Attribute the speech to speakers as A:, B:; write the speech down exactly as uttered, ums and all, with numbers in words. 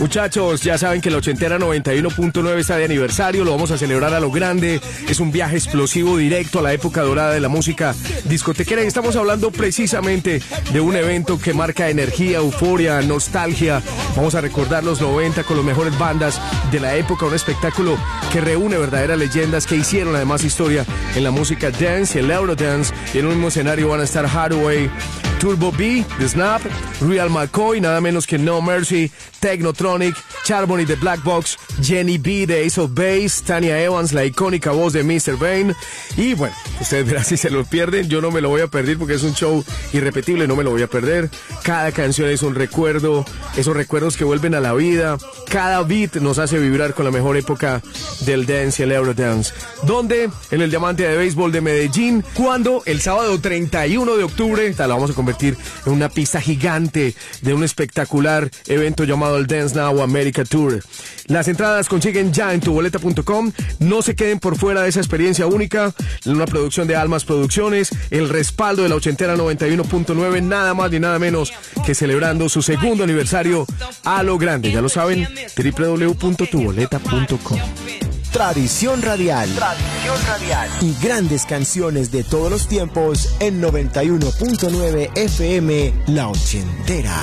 A: Muchachos, ya saben que la ochentera noventa y uno punto nueve está de aniversario, lo vamos a celebrar a lo grande. Es un viaje explosivo directo a la época dorada de la música discotequera y estamos hablando precisamente de un evento que marca energía, euforia, nostalgia. Vamos a recordar los noventa con las mejores bandas de la época, un espectáculo que reúne verdaderas leyendas que hicieron además historia en la música dance y el Eurodance. Y en un mismo escenario van a estar Hathaway, Turbo B, The Snap, Real McCoy, nada menos que No Mercy, Technotronic, Charbonny de Black Box, Jenny B de Ace of Base, Tanya Evans, la icónica voz de mister Vane. Y bueno, ustedes verán si se lo pierden, yo no me lo voy a perder porque es un show irrepetible, no me lo voy a perder. Cada canción es un recuerdo, esos recuerdos que vuelven a la vida. Cada beat nos hace vibrar con la mejor época del dance y el Eurodance. ¿Dónde? En el Diamante de Béisbol de Medellín, cuando el sábado treinta y uno de octubre la vamos a convertir en una pista gigante de un espectacular evento llamado el Dance Now America Tour. Las entradas consiguen ya en tu boleta punto com. No se queden por fuera de esa experiencia única. Una producción de Almas Producciones, el respaldo de la ochentera noventa y uno punto nueve, nada más ni nada menos que celebrando su segundo aniversario a lo grande. Ya lo saben, doble u doble u doble u punto tu boleta punto com.
B: Tradición radial. Tradición radial. Y grandes canciones de todos los tiempos en noventa y uno punto nueve F M La Ochentera.